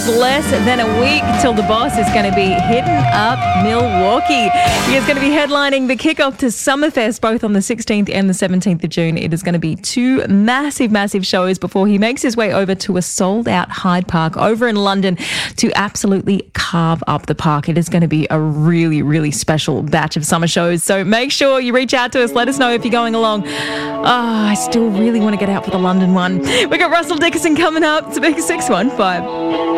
is less than a week till the boss is going to be hitting up Milwaukee. He is going to be headlining the kickoff to Summerfest both on the 16th and the 17th of June. It is going to be two massive shows before he makes his way over to a sold-out Hyde Park over in London to absolutely carve up the park. It is going to be a really special batch of summer shows. So make sure you reach out to us. Let us know if you're going along. I still really want to get out for the London one. We got Russell Dickerson coming up. It's a big 615.